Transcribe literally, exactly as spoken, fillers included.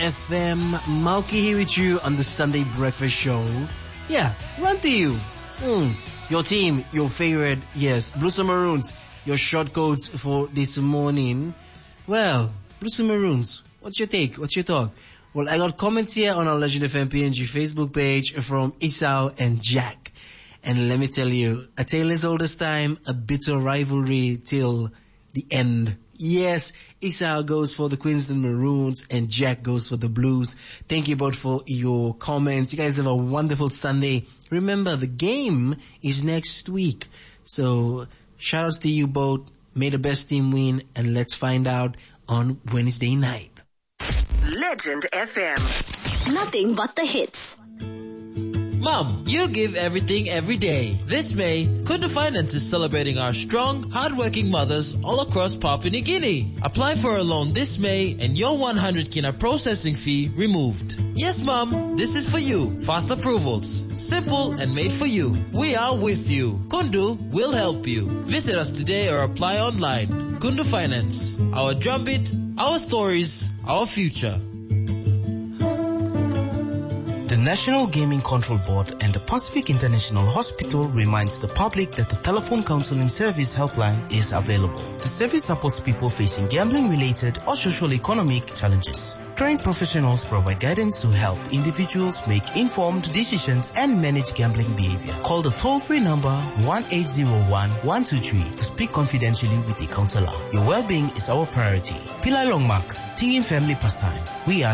F M. Mauki here with you on the Sunday Breakfast Show. Yeah, run to you. Mm, your team, your favorite, yes, Blues and Maroons, your short codes for this morning. Well, Blues and Maroons, what's your take? What's your talk? Well, I got comments here on our Legend F M P N G Facebook page from Isao and Jack. And let me tell you, a tale as old as time, a bitter rivalry till the end. Yes, Isao goes for the Queensland Maroons and Jack goes for the Blues. Thank you both for your comments. You guys have a wonderful Sunday. Remember, the game is next week. So, shout outs to you both. May the best team win, and let's find out on Wednesday night. Legend F M. Nothing but the hits. Mom, you give everything every day. This May, Kundu Finance is celebrating our strong, hardworking mothers all across Papua New Guinea. Apply for a loan this May and your one hundred kina processing fee removed. Yes, Mom, this is for you. Fast approvals. Simple and made for you. We are with you. Kundu will help you. Visit us today or apply online. Kundu Finance. Our drumbeat, our stories, our future. The National Gaming Control Board and the Pacific International Hospital reminds the public that the telephone counseling service helpline is available. The service supports people facing gambling-related or socio-economic challenges. Trained professionals provide guidance to help individuals make informed decisions and manage gambling behavior. Call the toll-free number one eight zero one, one two three to speak confidentially with a counselor. Your well-being is our priority. Pillai Longmak, Tingin Family Pastime. We are